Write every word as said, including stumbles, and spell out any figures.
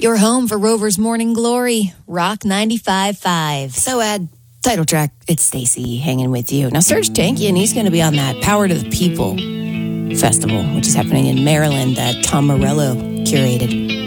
Your home for Rover's Morning Glory, Rock ninety-five point five. So, Ed, title track, it's Stacy hanging with you. Now, Serge Tankian, he's going to be on that Power to the People Festival, which is happening in Maryland that Tom Morello curated.